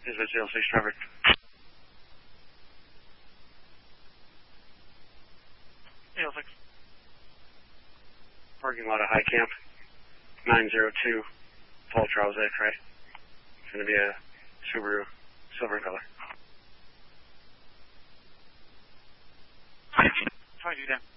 Is it sales station covered? Yeah, like parking lot of High Camp, 902, Paul Charles X-ray. It's going to be a Subaru, silver color. how do you do that?